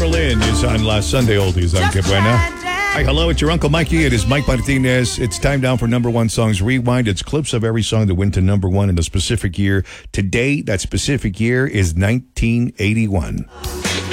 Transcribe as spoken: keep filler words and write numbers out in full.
Lynn is on La Sunday Oldies on Que Buena. Hi, hello, it's your Uncle Mikey. It is Mike Martinez. It's time down for number one songs rewind. It's clips of every song that went to number one in a specific year. Today, that specific year is nineteen eighty-one.